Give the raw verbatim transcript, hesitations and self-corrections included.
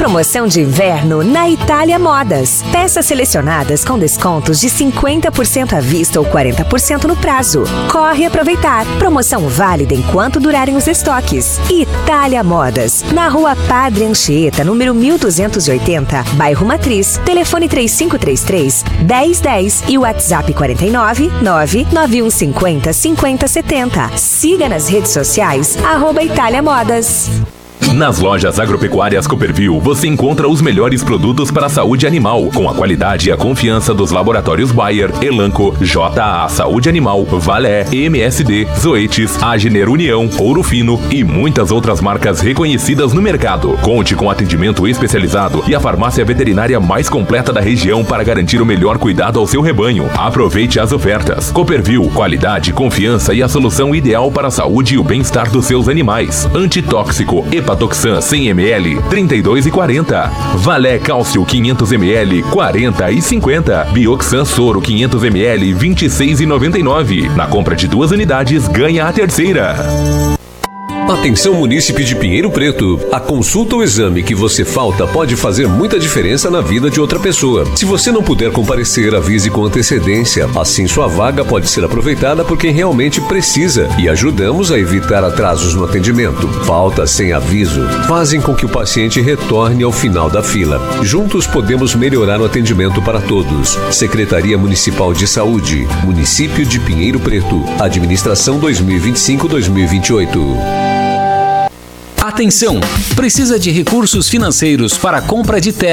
Promoção de inverno na Itália Modas. Peças selecionadas com descontos de cinquenta por cento à vista ou quarenta por cento no prazo. Corre aproveitar. Promoção válida enquanto durarem os estoques. Itália Modas. Na Rua Padre Anchieta, número mil duzentos e oitenta, bairro Matriz. Telefone três cinco três três, dez dez e o WhatsApp quarenta e nove, nove nove um cinquenta, cinquenta setenta. Siga nas redes sociais, arroba Itália Modas. Nas lojas agropecuárias Cooperville, você encontra os melhores produtos para a saúde animal, com a qualidade e a confiança dos laboratórios Bayer, Elanco, J A Saúde Animal, Valé, M S D, Zoetis, Agener União, Ouro Fino e muitas outras marcas reconhecidas no mercado. Conte com atendimento especializado e a farmácia veterinária mais completa da região para garantir o melhor cuidado ao seu rebanho. Aproveite as ofertas. Cooperville, qualidade, confiança e a solução ideal para a saúde e o bem-estar dos seus animais. Antitóxico, hepatoxina cem mililitros, trinta e dois e quarenta. Valé Cálcio quinhentos mililitros, quarenta e cinquenta. Bioxan Soro quinhentos mililitros, vinte e seis e noventa e nove. Na compra de duas unidades, ganha a terceira. Atenção, munícipe de Pinheiro Preto. A consulta ou exame que você falta pode fazer muita diferença na vida de outra pessoa. Se você não puder comparecer, avise com antecedência. Assim sua vaga pode ser aproveitada por quem realmente precisa e ajudamos a evitar atrasos no atendimento. Faltas sem aviso fazem com que o paciente retorne ao final da fila. Juntos podemos melhorar o atendimento para todos. Secretaria Municipal de Saúde, Município de Pinheiro Preto. Administração dois mil e vinte e cinco a dois mil e vinte e oito. Atenção! Precisa de recursos financeiros para a compra de terra